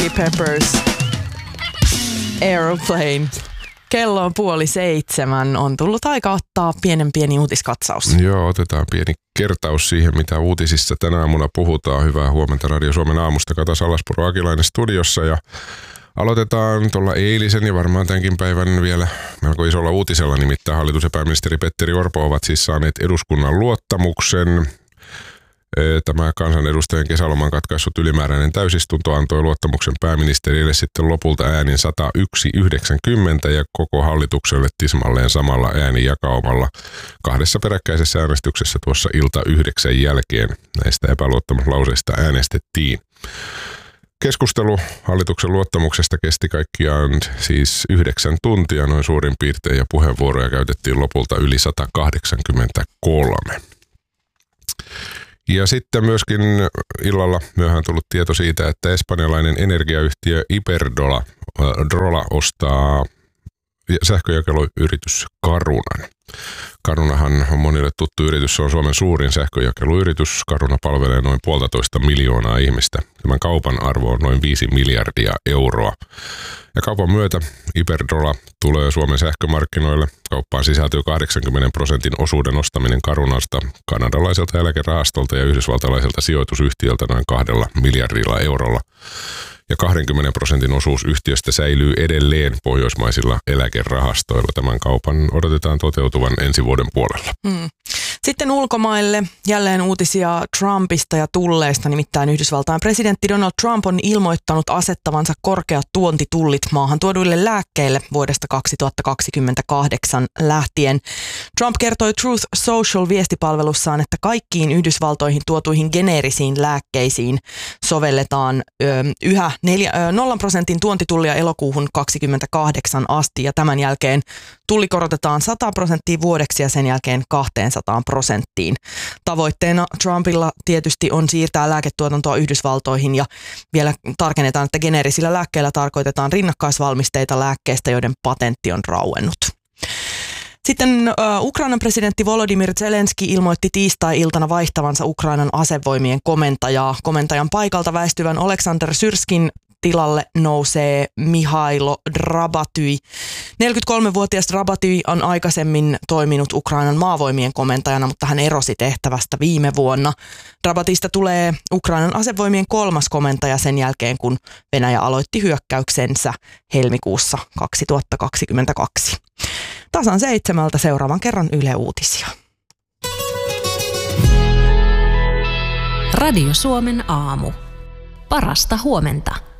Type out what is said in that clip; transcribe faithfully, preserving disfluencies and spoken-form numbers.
Chili Peppers, Aeroplane. Kello on puoli seitsemän. On tullut aika ottaa pienen pieni uutiskatsaus. Joo, otetaan pieni kertaus siihen, mitä uutisissa tänä aamuna puhutaan. Hyvää huomenta Radio Suomen aamusta. Kata Salaspuro Akilainen studiossa ja aloitetaan tuolla eilisen ja varmaan tämänkin päivän vielä melko isolla uutisella. Nimittäin hallitus ja pääministeri Petteri Orpo ovat siis saaneet eduskunnan luottamuksen. Tämä kansanedustajien kesäloman katkaissut ylimääräinen täysistunto antoi luottamuksen pääministerille sitten lopulta äänin sata yksi yhdeksänkymmentä ja koko hallitukselle tismalleen samalla äänijakaumalla kahdessa peräkkäisessä äänestyksessä tuossa ilta yhdeksän jälkeen näistä epäluottamuslauseista äänestettiin. Keskustelu hallituksen luottamuksesta kesti kaikkiaan siis yhdeksän tuntia noin suurin piirtein ja puheenvuoroja käytettiin lopulta yli sata kahdeksankymmentäkolme. Ja sitten myöskin illalla myöhään tullut tieto siitä, että espanjalainen energiayhtiö Iberdrola Drola ostaa sähköjakeluyritys Carunan. Carunahan on monille tuttu yritys, se on Suomen suurin sähköjakeluyritys. Caruna palvelee noin puolitoista miljoonaa ihmistä. Tämän kaupan arvo on noin viisi miljardia euroa. Ja kaupan myötä Iberdrola tulee Suomen sähkömarkkinoille. Kauppaan sisältyy kahdeksankymmentä prosentin osuuden ostaminen Carunasta kanadalaiselta eläkerahastolta ja yhdysvaltalaiselta sijoitusyhtiöltä noin kahdella miljardilla eurolla. Ja kaksikymmentä prosentin osuus yhtiöstä säilyy edelleen pohjoismaisilla eläkerahastoilla. Tämän kaupan odotetaan toteutuvan ensi vuoden puolella. Hmm. Sitten ulkomaille jälleen uutisia Trumpista ja tulleista. Nimittäin Yhdysvaltain presidentti Donald Trump on ilmoittanut asettavansa korkeat tuontitullit maahan tuoduille lääkkeille vuodesta kaksituhattakaksikymmentäkahdeksan lähtien. Trump kertoi Truth Social-viestipalvelussaan, että kaikkiin Yhdysvaltoihin tuotuihin geneerisiin lääkkeisiin sovelletaan ö, yhä neljä, ö, nolla prosentin tuontitullia elokuuhun kaksikymmentäkahdeksan asti ja tämän jälkeen tulli korotetaan sata prosenttia vuodeksi ja sen jälkeen kaksisataa prosenttiin. Tavoitteena Trumpilla tietysti on siirtää lääketuotantoa Yhdysvaltoihin ja vielä tarkennetaan, että geneerisillä lääkkeillä tarkoitetaan rinnakkaisvalmisteita lääkkeistä, joiden patentti on rauennut. Sitten uh, Ukrainan presidentti Volodymyr Zelenski ilmoitti tiistai-iltana vaihtavansa Ukrainan asevoimien komentajaa. Komentajan paikalta väistyvän Oleksandr Syrskin tilalle nousee Mihailo Drabatyj. neljäkymmentäkolmevuotias Drabatyj on aikaisemmin toiminut Ukrainan maavoimien komentajana, mutta hän erosi tehtävästä viime vuonna. Drabatyjstä tulee Ukrainan asevoimien kolmas komentaja sen jälkeen, kun Venäjä aloitti hyökkäyksensä helmikuussa kaksituhattakaksikymmentäkaksi. Tasan seitsemältä seuraavan kerran Yle Uutisia. Radio Suomen aamu. Parasta huomenta.